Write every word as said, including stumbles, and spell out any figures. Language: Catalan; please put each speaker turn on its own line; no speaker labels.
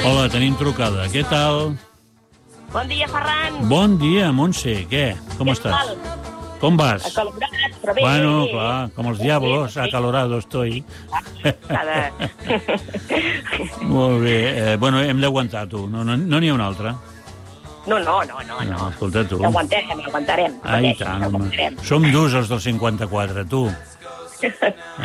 Hola, tenim trucada. Què tal?
Bon dia, Ferran.
Bon dia, Montse. Què? Com
Què
estàs?
tal?
Com vas?
Acalorat, però bé.
Bueno,
bé, bé.
clar, com els diablos, acalorado estoy.
Cada...
Molt bé. Eh, bueno, hem d'aguantar, tu. No n'hi no, no ha una altra.
No, no, no, no.
No,
no.
escolta, tu.
Aguantarem, aguantarem.
Ah, i tant, home. Som durs, els del cinquanta-quatre, tu.